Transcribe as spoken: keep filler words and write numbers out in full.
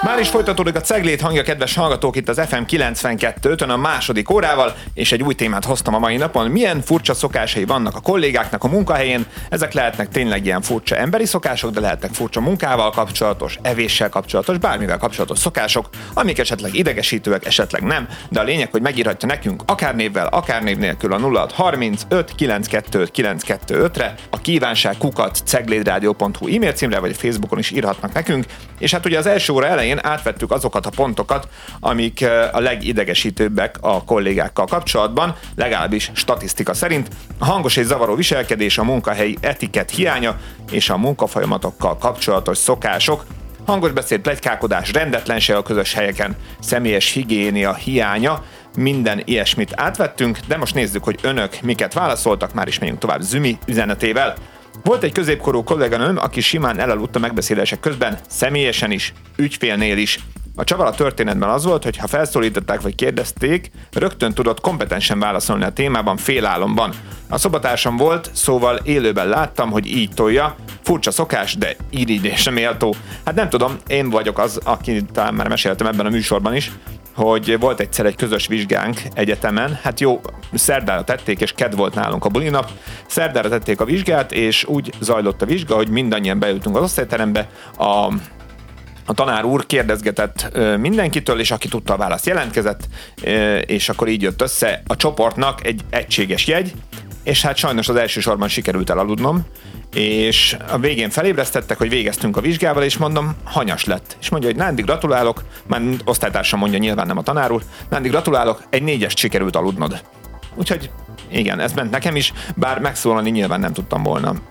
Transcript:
Már is folytatódik a Ceglét hangja, kedves hallgatók, itt az ef em kilencvenkettő ötön a második órával, és egy új témát hoztam a mai napon. Milyen furcsa szokásai vannak a kollégáknak a munkahelyén? Ezek lehetnek tényleg ilyen furcsa emberi szokások, de lehetnek furcsa munkával kapcsolatos, evéssel kapcsolatos, bármivel kapcsolatos szokások, amik esetleg idegesítőek, esetleg nem, de a lényeg, hogy megírhatja nekünk akár névvel, akár név nélkül a nulla hat harmincöt kilencvenkettő kilencvenkettő-re, a kívánság kukac ceglédradio pont hu e-mail címre, vagy a Facebookon is írhatnak nekünk, és hát ugye az első óra elején átvettük azokat a pontokat, amik a legidegesítőbbek a kollégákkal kapcsolatban, legalábbis statisztika szerint. A hangos és zavaró viselkedés, a munkahelyi etikett hiánya és a munkafolyamatokkal kapcsolatos szokások, hangos beszéd, pletykálkodás, rendetlenség a közös helyeken, személyes higiénia hiánya, minden ilyesmit átvettünk, de most nézzük, hogy önök miket válaszoltak, már is megyünk tovább Zümi üzenetével. Volt egy középkorú kolléganőm, aki simán elaludt a megbeszélések közben, személyesen is, ügyfélnél is. A csavar a történetben az volt, hogy ha felszólították vagy kérdezték, rögtön tudott kompetensen válaszolni a témában félálomban. A szobatársam volt, szóval élőben láttam, hogy így tolja. Furcsa szokás, de irigyésre méltó. Hát nem tudom, én vagyok az, aki talán már meséltem ebben a műsorban is, hogy volt egyszer egy közös vizsgánk egyetemen, hát jó, szerdára tették, és kedd volt nálunk a bulinap, szerdára tették a vizsgát, és úgy zajlott a vizsga, hogy mindannyian beültünk az osztályterembe, a A tanár úr kérdezgetett mindenkitől, és aki tudta a választ jelentkezett, és akkor így jött össze a csoportnak egy egységes jegy, és hát sajnos az első sorban sikerült elaludnom, és a végén felébresztettek, hogy végeztünk a vizsgával, és mondom, hanyas lett. És mondja, hogy Nándi, gratulálok, már osztálytársam mondja, nyilván nem a tanár úr, Nándi, gratulálok, egy négyest sikerült aludnod. Úgyhogy igen, ez ment nekem is, bár megszólalni nyilván nem tudtam volna